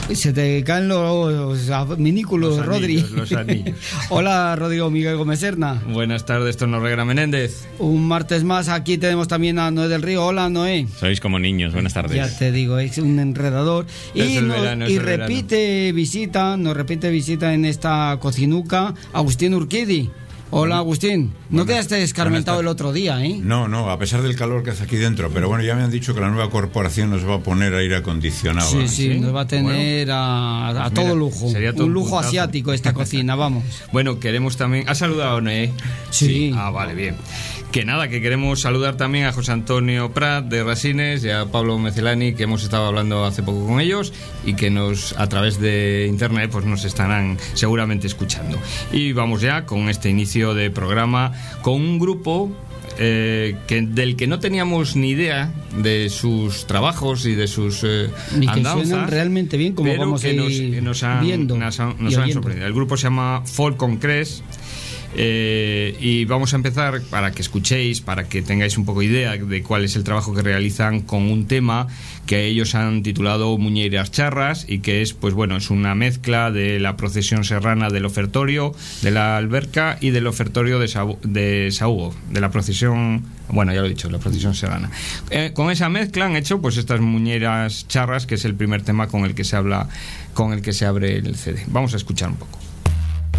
Se te caen los minículos, Rodri. Los anillos. Hola, Rodrigo Miguel Gómez Serna. Buenas tardes, Tono Regra Menéndez. Un martes más, aquí tenemos también a Noé del Río. Hola, Noé. Sois como niños, buenas tardes. Ya te digo, es un enredador. Es repite visita en esta cocinuca Agustín Urquidi. Hola, Agustín. No quedaste escarmentado el otro día, ¿eh? No, a pesar del calor que hace aquí dentro. Pero bueno, ya me han dicho que la nueva corporación nos va a poner aire acondicionado. Sí, nos va a tener a todo lujo. Sería todo un lujo puntazo. asiático esta cocina, vamos. Bueno, queremos también... ¿Has saludado, Noé? Sí. Ah, vale, bien. Que nada, que queremos saludar también a José Antonio Prat de Rasines y a Pablo Mecelani, que hemos estado hablando hace poco con ellos y que a través de internet pues nos estarán seguramente escuchando. Y vamos ya con este inicio de programa con un grupo del que no teníamos ni idea de sus trabajos y de sus y que andanzas, suenan realmente bien, como pero vamos a ir nos han sorprendido. El grupo se llama Folk Concrets. Y vamos a empezar para que escuchéis, para que tengáis un poco idea de cuál es el trabajo que realizan con un tema que ellos han titulado Muñeiras Charras y que es, pues bueno, es una mezcla de la procesión serrana del ofertorio de la Alberca y del ofertorio de Saúgo, de la procesión, bueno, ya lo he dicho, la procesión serrana. Con esa mezcla han hecho pues estas Muñeiras Charras, que es el primer tema con el que se abre el CD. Vamos a escuchar un poco.